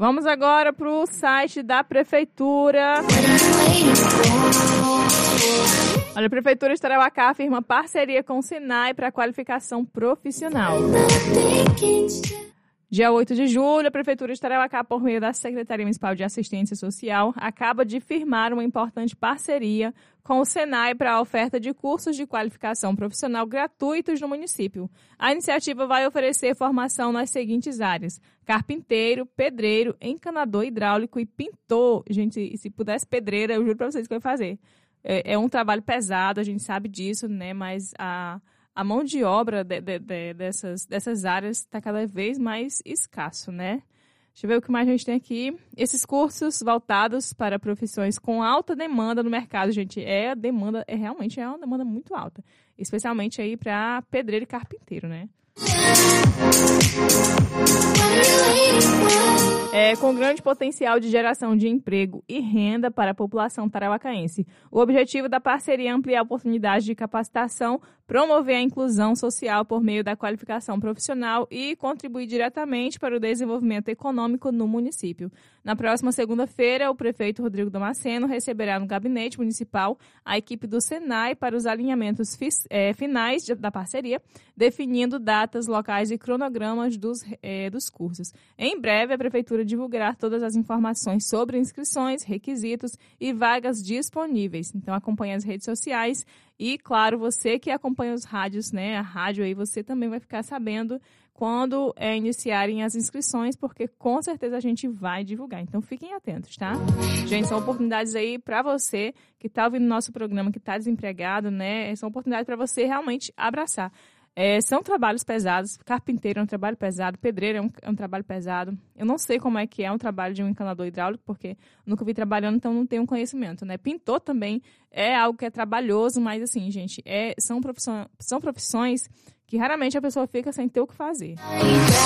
Vamos agora para o site da Prefeitura. Olha, a Prefeitura de Tarauacá firma parceria com o Senai para qualificação profissional. Dia 8 de julho, a Prefeitura de Tarauacá, por meio da Secretaria Municipal de Assistência Social, acaba de firmar uma importante parceria com o Senai para a oferta de cursos de qualificação profissional gratuitos no município. A iniciativa vai oferecer formação nas seguintes áreas: carpinteiro, pedreiro, encanador hidráulico e pintor. Gente, se pudesse pedreira, eu juro para vocês que eu ia fazer. É um trabalho pesado, a gente sabe disso, né? Mas a mão de obra dessas áreas está cada vez mais escasso, né? Deixa eu ver o que mais a gente tem aqui. Esses cursos voltados para profissões com alta demanda no mercado, gente, realmente é uma demanda muito alta. Especialmente aí para pedreiro e carpinteiro, né? Com grande potencial de geração de emprego e renda para a população tarauacaense. O objetivo da parceria é ampliar oportunidades de capacitação, promover a inclusão social por meio da qualificação profissional e contribuir diretamente para o desenvolvimento econômico no município. Na próxima segunda-feira, o prefeito Rodrigo Damasceno receberá no gabinete municipal a equipe do Senai para os alinhamentos finais da parceria, definindo datas, locais e cronogramas dos cursos. Em breve, a prefeitura divulgará todas as informações sobre inscrições, requisitos e vagas disponíveis. Então, acompanhe as redes sociais e, claro, você que acompanha os rádios, né? A rádio aí, você também vai ficar sabendo quando iniciarem as inscrições, porque com certeza a gente vai divulgar. Então, fiquem atentos, tá? Gente, são oportunidades aí para você que está ouvindo nosso programa, que está desempregado, né? São oportunidades para você realmente abraçar. São trabalhos pesados, carpinteiro é um trabalho pesado, pedreiro é um trabalho pesado. Eu não sei como é que é um trabalho de um encanador hidráulico, porque nunca vi trabalhando, então não tenho conhecimento, né? Pintor também é algo que é trabalhoso, mas assim, gente, são profissões que raramente a pessoa fica sem ter o que fazer.